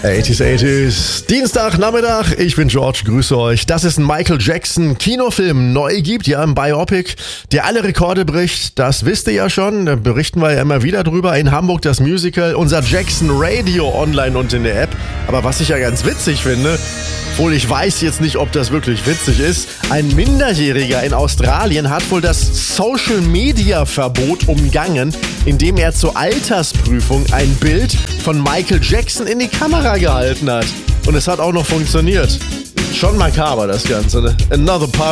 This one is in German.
80s. Dienstagnachmittag, ich bin George, grüße euch. Dass es einen Michael Jackson Kinofilm neu gibt, ja, ein Biopic, der alle Rekorde bricht, das wisst ihr ja schon, da berichten wir ja immer wieder drüber. In Hamburg das Musical, unser Jackson Radio online und in der App. Aber was ich ja ganz witzig finde, obwohl ich weiß jetzt nicht, ob das wirklich witzig ist, ein Minderjähriger in Australien hat wohl das Social-Media-Verbot umgangen, indem er zur Altersprüfung ein Bild von Michael Jackson in die Kamera gehalten hat. Und es hat auch noch funktioniert. Schon makaber das Ganze, ne? Another part